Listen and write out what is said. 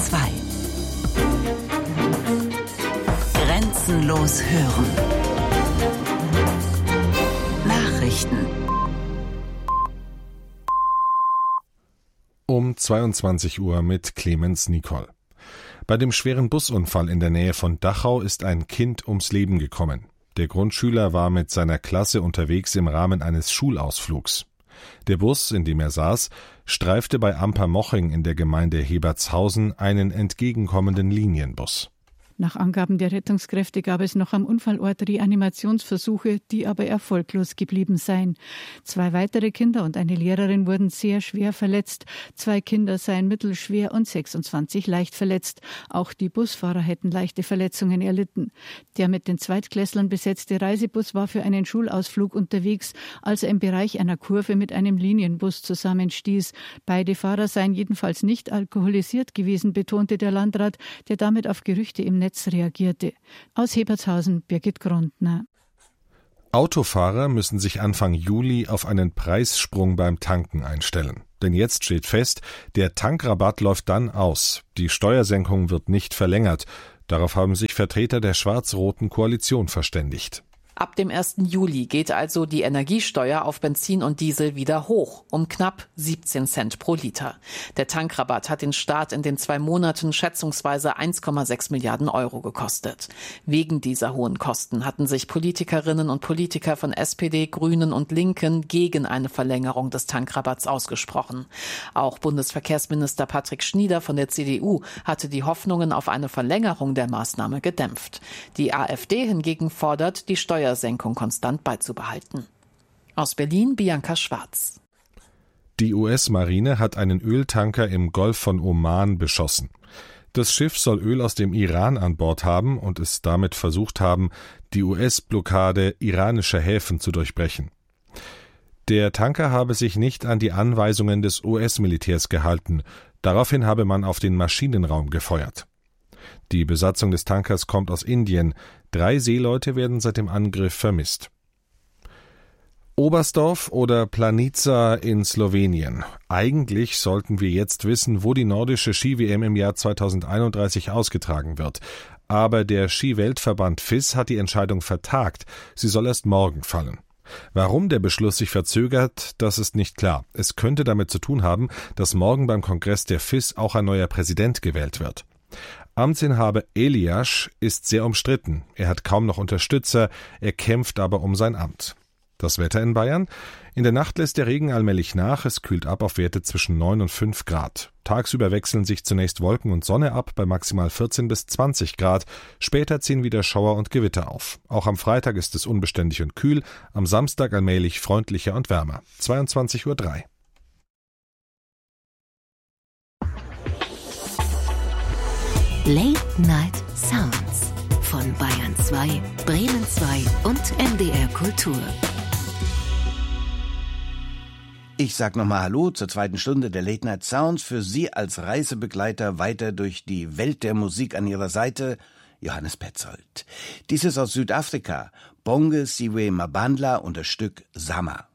2. Grenzenlos hören. Nachrichten. Um 22 Uhr mit Clemens Nicol. Bei dem schweren Busunfall in der Nähe von Dachau ist ein Kind ums Leben gekommen. Der Grundschüler war mit seiner Klasse unterwegs im Rahmen eines Schulausflugs. Der Bus, in dem er saß, streifte bei Ampermoching in der Gemeinde Hebertshausen einen entgegenkommenden Linienbus. Nach Angaben der Rettungskräfte gab es noch am Unfallort Reanimationsversuche, die aber erfolglos geblieben seien. 2 weitere Kinder und eine Lehrerin wurden sehr schwer verletzt. 2 Kinder seien mittelschwer und 26 leicht verletzt. Auch die Busfahrer hätten leichte Verletzungen erlitten. Der mit den Zweitklässlern besetzte Reisebus war für einen Schulausflug unterwegs, als er im Bereich einer Kurve mit einem Linienbus zusammenstieß. Beide Fahrer seien jedenfalls nicht alkoholisiert gewesen, betonte der Landrat, der damit auf Gerüchte im Netz reagierte. Aus Hebertshausen, Birgit Grundner. Autofahrer müssen sich Anfang Juli auf einen Preissprung beim Tanken einstellen. Denn jetzt steht fest, der Tankrabatt läuft dann aus. Die Steuersenkung wird nicht verlängert. Darauf haben sich Vertreter der schwarz-roten Koalition verständigt. Ab dem 1. Juli geht also die Energiesteuer auf Benzin und Diesel wieder hoch, um knapp 17 Cent pro Liter. Der Tankrabatt hat den Staat in den 2 Monaten schätzungsweise 1,6 Milliarden Euro gekostet. Wegen dieser hohen Kosten hatten sich Politikerinnen und Politiker von SPD, Grünen und Linken gegen eine Verlängerung des Tankrabatts ausgesprochen. Auch Bundesverkehrsminister Patrick Schnieder von der CDU hatte die Hoffnungen auf eine Verlängerung der Maßnahme gedämpft. Die AfD hingegen fordert, die Steuersenkung konstant beizubehalten. Aus Berlin Bianca Schwarz. Die US-Marine hat einen Öltanker im Golf von Oman beschossen. Das Schiff soll Öl aus dem Iran an Bord haben und es damit versucht haben, die US-Blockade iranischer Häfen zu durchbrechen. Der Tanker habe sich nicht an die Anweisungen des US-Militärs gehalten. Daraufhin habe man auf den Maschinenraum gefeuert. Die Besatzung des Tankers kommt aus Indien. 3 Seeleute werden seit dem Angriff vermisst. Oberstdorf oder Planica in Slowenien. Eigentlich sollten wir jetzt wissen, wo die nordische Ski-WM im Jahr 2031 ausgetragen wird. Aber der Ski-Weltverband FIS hat die Entscheidung vertagt. Sie soll erst morgen fallen. Warum der Beschluss sich verzögert, das ist nicht klar. Es könnte damit zu tun haben, dass morgen beim Kongress der FIS auch ein neuer Präsident gewählt wird. Amtsinhaber Elias ist sehr umstritten. Er hat kaum noch Unterstützer, er kämpft aber um sein Amt. Das Wetter in Bayern? In der Nacht lässt der Regen allmählich nach, es kühlt ab auf Werte zwischen 9 und 5 Grad. Tagsüber wechseln sich zunächst Wolken und Sonne ab bei maximal 14 bis 20 Grad. Später ziehen wieder Schauer und Gewitter auf. Auch am Freitag ist es unbeständig und kühl, am Samstag allmählich freundlicher und wärmer. 22:03 Uhr. Late Night Sounds von Bayern 2, Bremen 2 und NDR Kultur. Ich sag nochmal Hallo zur 2. Stunde der Late Night Sounds. Für Sie als Reisebegleiter weiter durch die Welt der Musik an Ihrer Seite, Johannes Petzold. Dies ist aus Südafrika, Bonge Siwe Mabandla und das Stück Sama.